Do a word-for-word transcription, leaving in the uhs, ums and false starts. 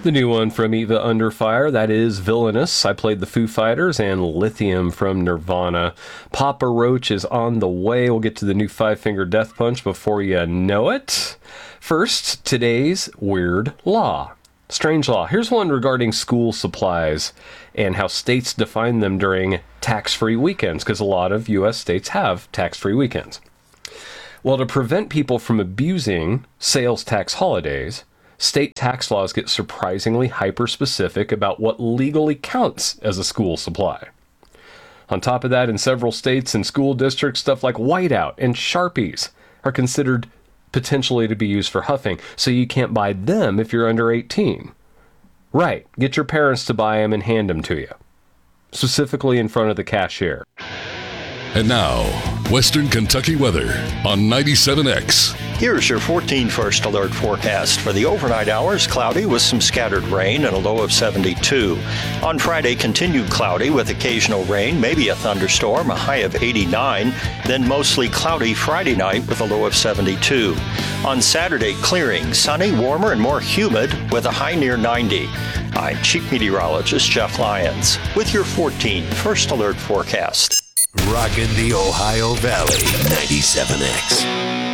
The new one from Eva Under Fire, that is Villainous. I played the Foo Fighters, and Lithium from Nirvana. Papa Roach is on the way. We'll get to the new Five Finger Death Punch before you know it. First, today's Weird Law. Strange law. Here's one regarding school supplies and how states define them during tax-free weekends, because a lot of U S states have tax-free weekends. Well, to prevent people from abusing sales tax holidays, state tax laws get surprisingly hyper-specific about what legally counts as a school supply. On top of that, in several states and school districts, stuff like whiteout and Sharpies are considered potentially to be used for huffing, so you can't buy them if you're under eighteen. Right, get your parents to buy them and hand them to you, specifically in front of the cashier. And now, Western Kentucky weather on ninety-seven X. Here's your fourteen First Alert forecast. For the overnight hours, cloudy with some scattered rain and a low of seventy-two. On Friday, continued cloudy with occasional rain, maybe a thunderstorm, a high of eighty-nine. Then mostly cloudy Friday night with a low of seventy-two. On Saturday, clearing, sunny, warmer, and more humid with a high near ninety. I'm Chief Meteorologist Jeff Lyons with your fourteen First Alert forecast. Rockin' the Ohio Valley, ninety-seven X.